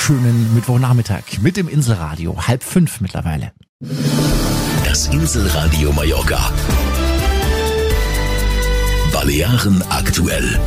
schönen Mittwochnachmittag mit dem Inselradio. 4:30 mittlerweile. Das Inselradio Mallorca. Balearen aktuell.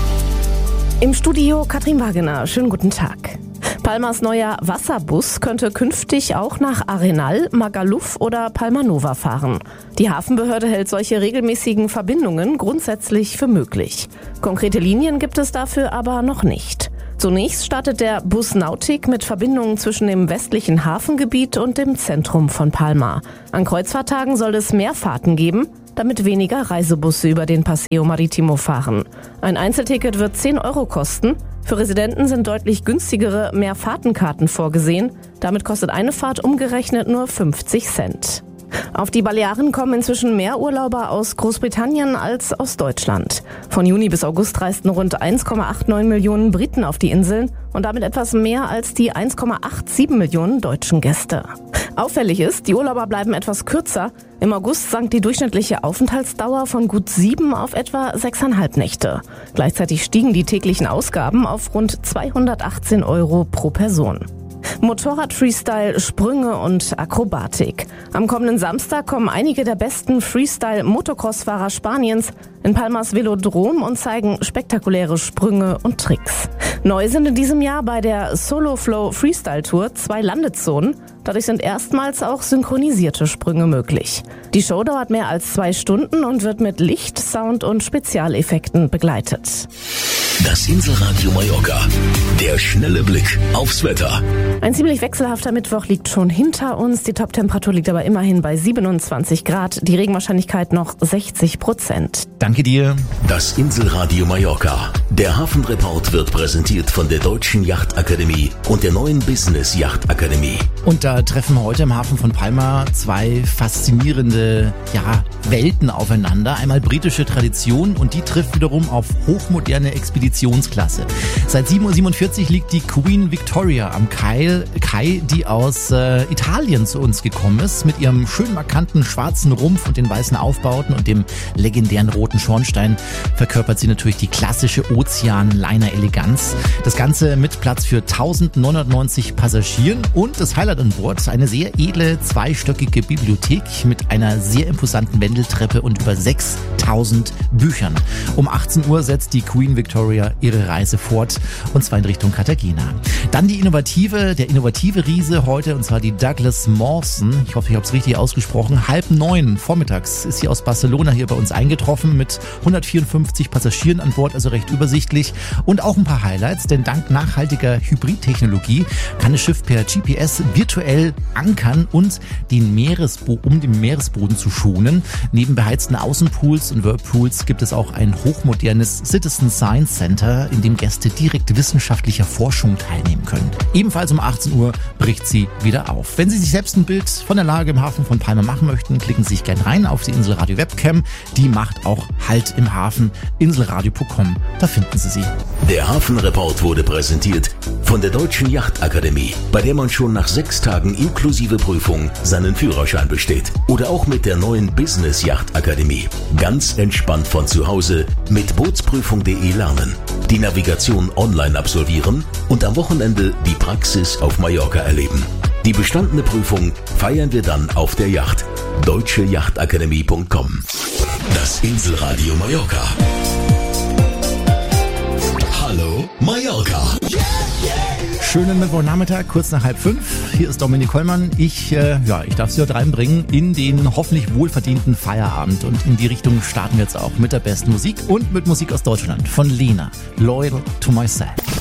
Im Studio Katrin Wagener. Schönen guten Tag. Palmas neuer Wasserbus könnte künftig auch nach Arenal, Magaluf oder Palma Nova fahren. Die Hafenbehörde hält solche regelmäßigen Verbindungen grundsätzlich für möglich. Konkrete Linien gibt es dafür aber noch nicht. Zunächst startet der Bus Nautic mit Verbindungen zwischen dem westlichen Hafengebiet und dem Zentrum von Palma. An Kreuzfahrttagen soll es mehr Fahrten geben, damit weniger Reisebusse über den Paseo Maritimo fahren. Ein Einzelticket wird 10 Euro kosten. Für Residenten sind deutlich günstigere Mehrfahrtenkarten vorgesehen. Damit kostet eine Fahrt umgerechnet nur 50 Cent. Auf die Balearen kommen inzwischen mehr Urlauber aus Großbritannien als aus Deutschland. Von Juni bis August reisten rund 1,89 Millionen Briten auf die Inseln und damit etwas mehr als die 1,87 Millionen deutschen Gäste. Auffällig ist, die Urlauber bleiben etwas kürzer. Im August sank die durchschnittliche Aufenthaltsdauer von gut 7 auf etwa 6,5 Nächte. Gleichzeitig stiegen die täglichen Ausgaben auf rund 218 Euro pro Person. Motorrad-Freestyle, Sprünge und Akrobatik. Am kommenden Samstag kommen einige der besten Freestyle-Motocross-Fahrer Spaniens in Palmas Velodrom und zeigen spektakuläre Sprünge und Tricks. Neu sind in diesem Jahr bei der Solo Flow Freestyle Tour 2 Landezonen. Dadurch sind erstmals auch synchronisierte Sprünge möglich. Die Show dauert mehr als 2 Stunden und wird mit Licht, Sound und Spezialeffekten begleitet. Das Inselradio Mallorca. Der schnelle Blick aufs Wetter. Ein ziemlich wechselhafter Mittwoch liegt schon hinter uns. Die Toptemperatur liegt aber immerhin bei 27 Grad. Die Regenwahrscheinlichkeit noch 60%. Danke dir. Das Inselradio Mallorca. Der Hafenreport wird präsentiert von der Deutschen Yachtakademie und der neuen Business Yachtakademie. Und da treffen heute im Hafen von Palma 2 faszinierende Welten aufeinander. Einmal britische Tradition und die trifft wiederum auf hochmoderne Expeditionsklasse. Seit 7:47 Uhr liegt die Queen Victoria am Kai, die aus Italien zu uns gekommen ist, mit ihrem schön markanten schwarzen Rumpf und den weißen Aufbauten und dem legendären roten Schornstein verkörpert sie natürlich die klassische Ozean-Liner-Eleganz. Das Ganze mit Platz für 1990 Passagieren und das Highlight an Bord, eine sehr edle, zweistöckige Bibliothek mit einer sehr imposanten Wendeltreppe und über 6000 Büchern. Um 18 Uhr setzt die Queen Victoria ihre Reise fort und zwar in Richtung Cartagena. Dann der innovative Riese heute und zwar die Douglas Mawson. Ich hoffe, ich habe es richtig ausgesprochen. 8:30 vormittags ist sie aus Barcelona hier bei uns eingetroffen mit 154 Passagieren an Bord, also recht übersichtlich und auch ein paar Highlights, denn dank nachhaltiger Hybridtechnologie kann das Schiff per GPS virtuell ankern und den Meeresboden zu schonen. Neben beheizten Außenpools und Whirlpools gibt es auch ein hochmodernes Citizen Science Center, in dem Gäste direkt wissenschaftlicher Forschung teilnehmen können. Ebenfalls um 18 Uhr bricht sie wieder auf. Wenn Sie sich selbst ein Bild von der Lage im Hafen von Palma machen möchten, klicken Sie sich gerne rein auf die Inselradio Webcam. Die macht auch Halt im Hafen. Inselradio.com, da finden Sie sie. Der Hafenreport wurde präsentiert von der Deutschen Yachtakademie, bei der man schon nach 6 Tagen inklusive Prüfung seinen Führerschein besteht. Oder auch mit der neuen Business Yachtakademie. Ganz entspannt von zu Hause mit bootsprüfung.de lernen, die Navigation online absolvieren und am Wochenende die Praxis auf Mallorca erleben. Die bestandene Prüfung feiern wir dann auf der Yacht. deutscheyachtakademie.com. Das Inselradio Mallorca. Hallo Mallorca. Schönen Mittwochnachmittag, kurz nach 4:30. Hier ist Dominik Kollmann. Ich darf Sie heute reinbringen in den hoffentlich wohlverdienten Feierabend. Und in die Richtung starten wir jetzt auch mit der besten Musik und mit Musik aus Deutschland von Lena. Loyal to Myself.